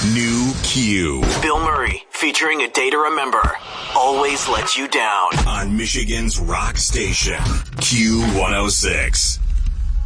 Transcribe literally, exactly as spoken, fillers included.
New Q. Bill Murray, featuring A Day to Remember, always lets you down. On Michigan's rock station, Q one oh six.